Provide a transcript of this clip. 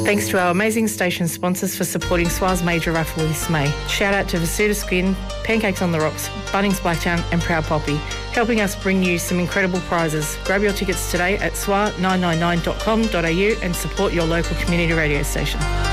Thanks to our amazing station sponsors for supporting SWA's major raffle this May. Shout out to Vasuta Skin, Pancakes on the Rocks, Bunnings Blacktown and Proud Poppy, helping us bring you some incredible prizes. Grab your tickets today at swa999.com.au and support your local community radio station.